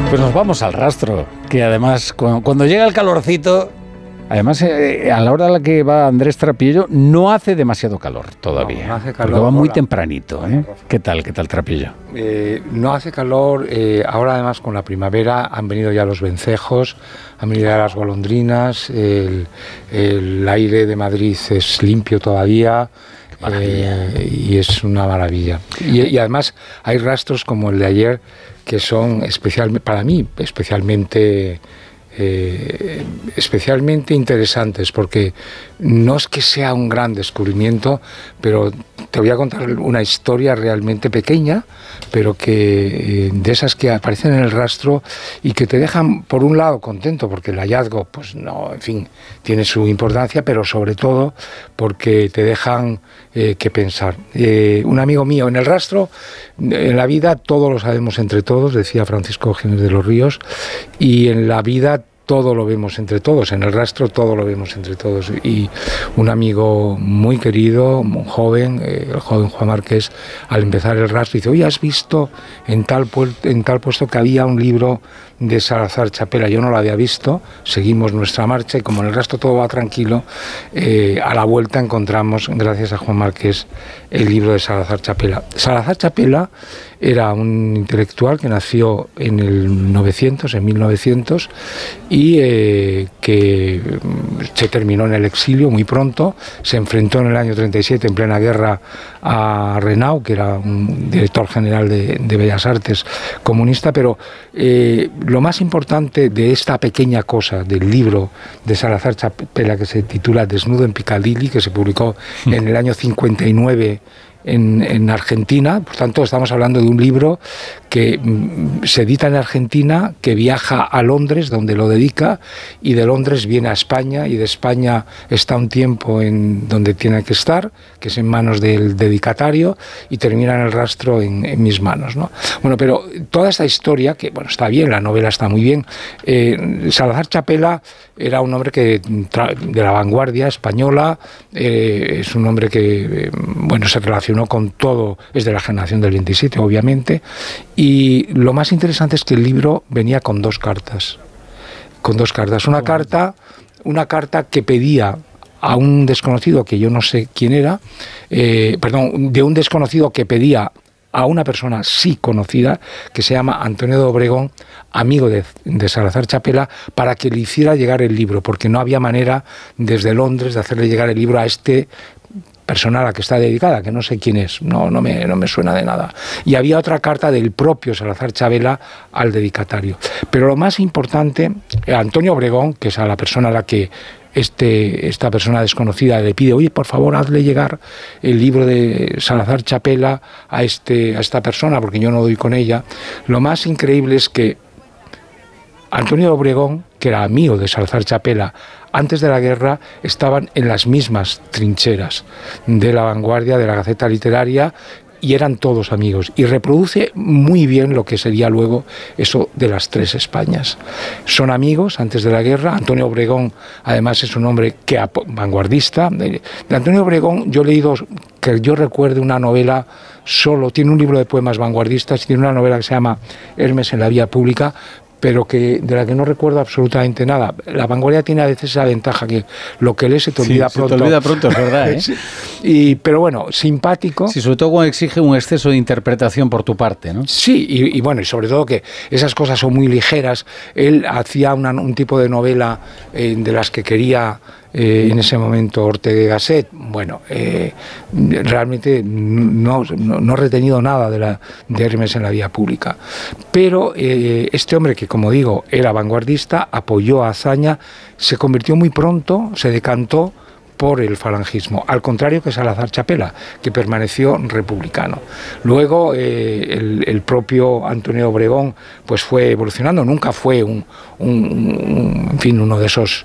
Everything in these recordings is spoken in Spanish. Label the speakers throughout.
Speaker 1: Pues nos vamos al rastro, que además cuando llega el calorcito, además a la hora a la que va Andrés Trapillo no hace demasiado calor todavía.
Speaker 2: No hace calor.
Speaker 1: Porque va muy tempranito, ¿eh? ¿Qué tal Trapillo?
Speaker 2: No hace calor, ahora además con la primavera han venido ya los vencejos, han venido ya las golondrinas, el aire de Madrid es limpio todavía. Y es una maravilla. Y además hay rastros como el de ayer que son para mí especialmente interesantes, porque no es que sea un gran descubrimiento, pero te voy a contar una historia realmente pequeña, pero que de esas que aparecen en el rastro y que te dejan, por un lado, contento, porque el hallazgo, pues no, en fin, tiene su importancia, pero sobre todo porque te dejan que pensar. Un amigo mío, en el rastro, en la vida todo lo sabemos entre todos, decía Francisco Jiménez de los Ríos, y en la vida todo lo vemos entre todos, en el rastro todo lo vemos entre todos. Y un amigo muy querido, muy joven, el joven Juan Márquez, al empezar el rastro dice: oye, ¿has visto en tal puesto que había un libro de Salazar Chapela? Yo no lo había visto, seguimos nuestra marcha y como en el rastro todo va tranquilo, a la vuelta encontramos, gracias a Juan Márquez, el libro de Salazar Chapela. Salazar Chapela era un intelectual que nació en el 1900, y que se terminó en el exilio muy pronto. Se enfrentó en el año 37, en plena guerra, a Renau, que era un director general de Bellas Artes comunista, pero lo más importante de esta pequeña cosa, del libro de Salazar Chapela, que se titula Desnudo en Piccadilly, que se publicó en el año 59 en Argentina, por tanto estamos hablando de un libro que se edita en Argentina, que viaja a Londres, donde lo dedica, y de Londres viene a España, y de España está un tiempo en donde tiene que estar, que es en manos del dedicatario, y termina en el rastro en mis manos, ¿no? Bueno, pero toda esta historia, que bueno, está bien, la novela está muy bien. Salazar Chapela era un hombre de la vanguardia española, es un hombre que bueno, se relacionó con todo, es de la generación del 27, obviamente, y lo más interesante es que el libro venía con dos cartas. Una carta que pedía a un desconocido, que yo no sé quién era, de un desconocido que pedía a una persona sí conocida, que se llama Antonio de Obregón, amigo de Salazar Chapela, para que le hiciera llegar el libro, porque no había manera desde Londres de hacerle llegar el libro a este persona a la que está dedicada, que no sé quién es, no me suena de nada. Y había otra carta del propio Salazar Chapela al dedicatario. Pero lo más importante, Antonio Obregón, que es a la persona a la que esta persona desconocida le pide: oye, por favor, hazle llegar el libro de Salazar Chapela a esta persona, porque yo no doy con ella. Lo más increíble es que Antonio Obregón, que era amigo de Salazar Chapela, antes de la guerra estaban en las mismas trincheras de La Vanguardia, de la Gaceta Literaria, y eran todos amigos, y reproduce muy bien lo que sería luego eso de las tres Españas. Son amigos antes de la guerra. Antonio Obregón además es un hombre vanguardista. De Antonio Obregón yo he leído, que yo recuerde, una novela solo, tiene un libro de poemas vanguardistas, tiene una novela que se llama Hermes en la vía pública, pero de la que no recuerdo absolutamente nada. La vanguardia tiene a veces esa ventaja, que lo que lees se te olvida pronto.
Speaker 1: Se te olvida pronto, es verdad, ¿eh?
Speaker 2: Pero bueno, simpático.
Speaker 1: Sí, sobre todo cuando exige un exceso de interpretación por tu parte, ¿no? Sí,
Speaker 2: y bueno, y sobre todo que esas cosas son muy ligeras. Él hacía un tipo de novela de las que quería en ese momento Ortega y Gasset. Bueno, realmente no he retenido nada de Hermes en la vía pública. Pero este hombre, que como digo era vanguardista, apoyó a Azaña, se convirtió muy pronto, se decantó por el falangismo, al contrario que Salazar Chapela, que permaneció republicano. Luego el propio Antonio Obregón pues fue evolucionando, nunca fue en fin, uno de esos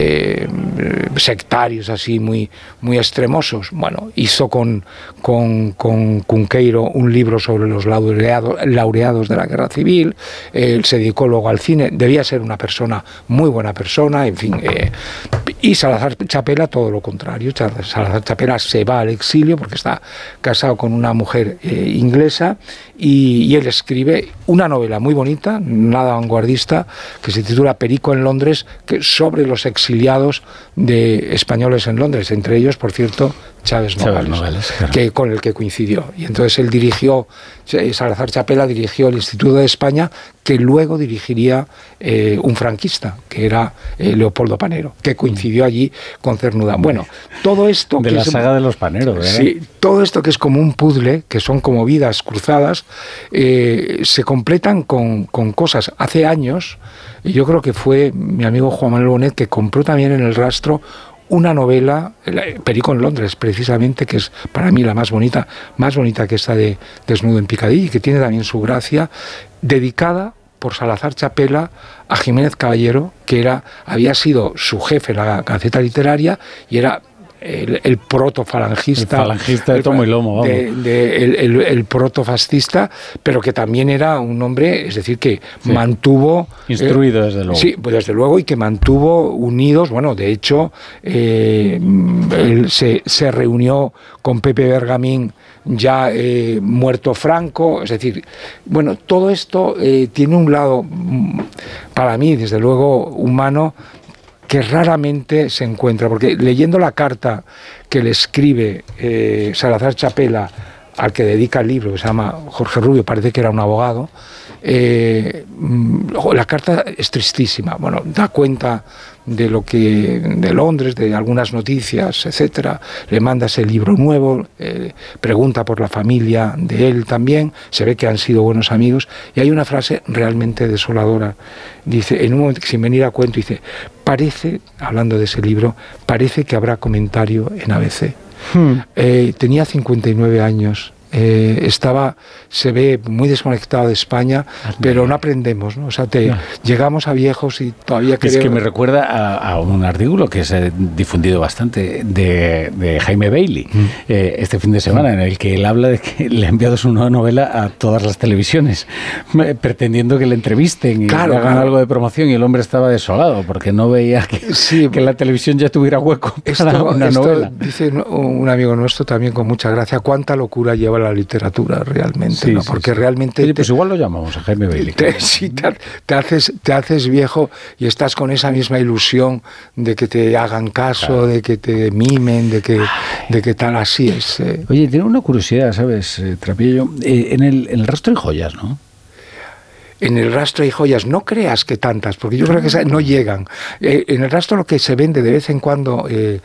Speaker 2: sectarios así muy extremosos. Bueno, hizo con Cunqueiro un libro sobre los laureados de la guerra civil. Él se dedicó luego al cine, debía ser una persona, muy buena persona, en fin, y Salazar Chapela todo lo lo contrario. Salazar Chapela se va al exilio porque está casado con una mujer inglesa y él escribe una novela muy bonita, nada vanguardista, que se titula Perico en Londres, que sobre los exiliados de españoles en Londres, entre ellos, por cierto, Chávez Nogales, claro, con el que coincidió. Y entonces él Salazar Chapela dirigió el Instituto de España, que luego dirigiría un franquista, que era Leopoldo Panero, que coincidió allí con Cernuda. Bueno, todo esto...
Speaker 1: De la saga de los Paneros, ¿verdad?
Speaker 2: Sí, todo esto que es como un puzzle, que son como vidas cruzadas, se completan con cosas. Hace años, y yo creo que fue mi amigo Juan Manuel Bonet, que compró también en El Rastro una novela, Perico en Londres, precisamente, que es para mí la más bonita que esta de Desnudo en Picadilly, y que tiene también su gracia, dedicada por Salazar Chapela a Jiménez Caballero, que había sido su jefe en la Gaceta Literaria y era el protofalangista,
Speaker 1: de tomo y lomo, vamos.
Speaker 2: El protofascista, pero que también era un hombre, es decir, que mantuvo...
Speaker 1: Instruido, desde luego.
Speaker 2: Sí, pues desde luego, y que mantuvo unidos, bueno, de hecho, él se reunió con Pepe Bergamín, ya muerto Franco, es decir, bueno, todo esto tiene un lado, para mí, desde luego, humano, que raramente se encuentra, porque leyendo la carta que le escribe Salazar Chapela al que dedica el libro, que se llama Jorge Rubio, parece que era un abogado, la carta es tristísima. Bueno, da cuenta de Londres, de algunas noticias, etcétera. Le manda ese libro nuevo, pregunta por la familia de él también, se ve que han sido buenos amigos, y hay una frase realmente desoladora. Dice, en un momento, sin venir a cuento, dice, parece, hablando de ese libro, parece que habrá comentario en ABC. Tenía 59 años. Se ve muy desconectado de España, pero no aprendemos, ¿no? O sea, llegamos a viejos y todavía
Speaker 1: Es que me recuerda a un artículo que se ha difundido bastante de Jaime Bailey este fin de semana, en el que él habla de que le ha enviado su nueva novela a todas las televisiones, pretendiendo que le entrevisten y hagan algo de promoción, y el hombre estaba desolado porque no veía que la televisión ya tuviera hueco para una novela.
Speaker 2: Dice un amigo nuestro también con mucha gracia, cuánta locura lleva la literatura realmente, ¿no? Porque realmente...
Speaker 1: Oye, pues igual lo llamamos a Jaime Bailey.
Speaker 2: Te haces viejo y estás con esa misma ilusión de que te hagan caso, claro, de que te mimen, de que tal, así es.
Speaker 1: Oye, tengo una curiosidad, ¿sabes, Trapillo? En el Rastro hay joyas, ¿no?
Speaker 2: En El Rastro hay joyas, no creas que tantas, porque yo creo que no llegan. En El Rastro lo que se vende de vez en cuando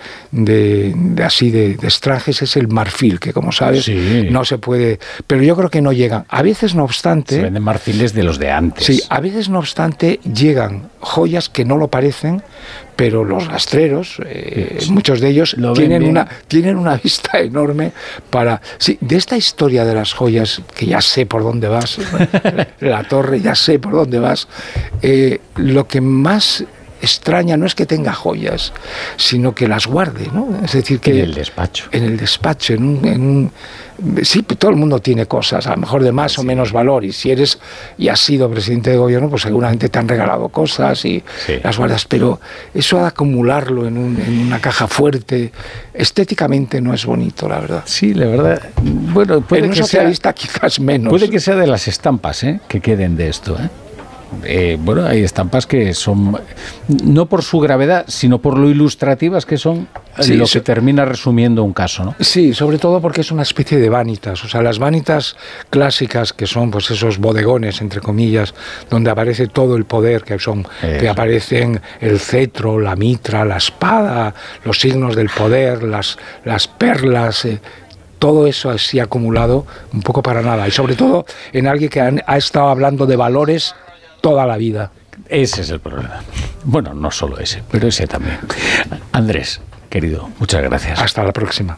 Speaker 2: de extranjes es el marfil, que como sabes no se puede, pero yo creo que no llegan. A veces, no obstante...
Speaker 1: Se venden marfiles de los de antes.
Speaker 2: Sí, a veces, no obstante, llegan joyas que no lo parecen, pero los rastreros, muchos de ellos tienen una vista enorme para... Sí, de esta historia de las joyas, que ya sé por dónde vas, la torre, ya sé por dónde vas, lo que más extraña no es que tenga joyas, sino que las guarde, ¿no? Es decir, que...
Speaker 1: En el despacho.
Speaker 2: En el despacho, sí, todo el mundo tiene cosas, a lo mejor de más o menos valor, y si eres y has sido presidente de gobierno, pues seguramente te han regalado cosas y las guardas, pero eso de acumularlo en una caja fuerte, estéticamente no es bonito, la verdad.
Speaker 1: Sí, la verdad. Bueno,
Speaker 2: puede que socialista quizás menos.
Speaker 1: Puede que sea de las estampas, que queden de esto, bueno, hay estampas que son, no por su gravedad, sino por lo ilustrativas que son, lo que termina resumiendo un caso, ¿no? Sí,
Speaker 2: sobre todo porque es una especie de vanitas, o sea, las vanitas clásicas, que son pues esos bodegones, entre comillas, donde aparece todo el poder, que aparecen el cetro, la mitra, la espada, los signos del poder, las perlas... todo eso así acumulado, un poco para nada, y sobre todo en alguien que ha estado hablando de valores toda la vida.
Speaker 1: Ese es el problema. Bueno, no solo ese, pero ese también. Andrés, querido, muchas gracias.
Speaker 2: Hasta la próxima.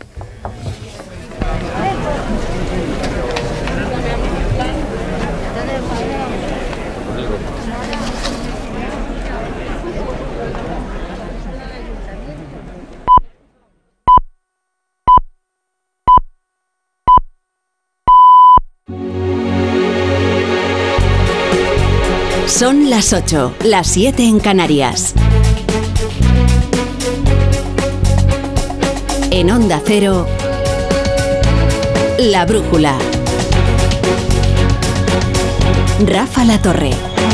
Speaker 3: Son las 8, las 7 en Canarias. En Onda Cero, La Brújula. Rafa La Torre.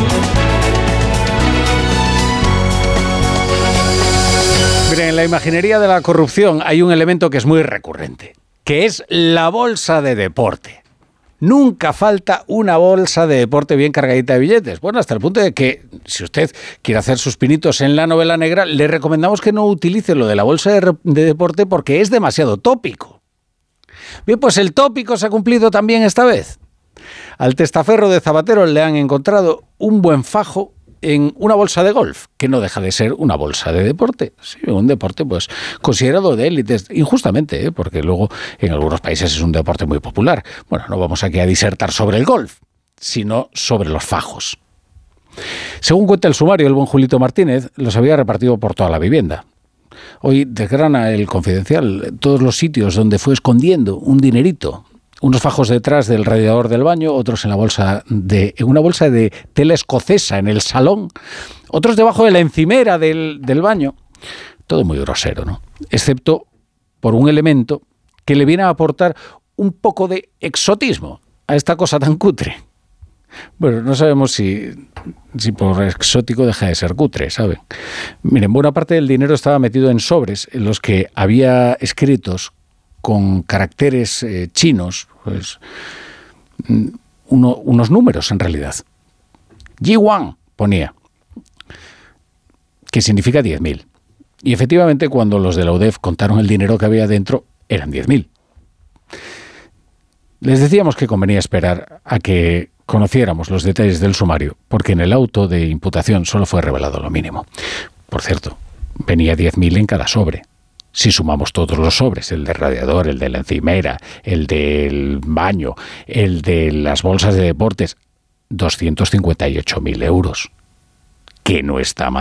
Speaker 1: Miren, en la imaginería de la corrupción hay un elemento que es muy recurrente, que es la bolsa de deporte. Nunca falta una bolsa de deporte bien cargadita de billetes. Bueno, hasta el punto de que, si usted quiere hacer sus pinitos en la novela negra, le recomendamos que no utilice lo de la bolsa de deporte porque es demasiado tópico. Bien, pues el tópico se ha cumplido también esta vez. Al testaferro de Zapatero le han encontrado un buen fajo en una bolsa de golf, que no deja de ser una bolsa de deporte. Sí, un deporte pues considerado de élites, injustamente, porque luego en algunos países es un deporte muy popular. Bueno, no vamos aquí a disertar sobre el golf, sino sobre los fajos. Según cuenta el sumario, el buen Julito Martínez los había repartido por toda la vivienda. Hoy desgrana el Confidencial todos los sitios donde fue escondiendo un dinerito. Unos fajos detrás del radiador del baño, otros en una bolsa de tela escocesa en el salón, otros debajo de la encimera del baño. Todo muy grosero, ¿no? Excepto por un elemento que le viene a aportar un poco de exotismo a esta cosa tan cutre. Bueno, no sabemos si por exótico deja de ser cutre, ¿saben? Miren, buena parte del dinero estaba metido en sobres en los que había escritos con caracteres chinos, pues, unos números en realidad. Yiwan ponía, que significa 10.000. Y efectivamente, cuando los de la UDEF contaron el dinero que había dentro, eran 10.000. Les decíamos que convenía esperar a que conociéramos los detalles del sumario, porque en el auto de imputación solo fue revelado lo mínimo. Por cierto, venía 10.000 en cada sobre. Si sumamos todos los sobres, el del radiador, el de la encimera, el del baño, el de las bolsas de deportes, 258.000 euros. Que no está mal.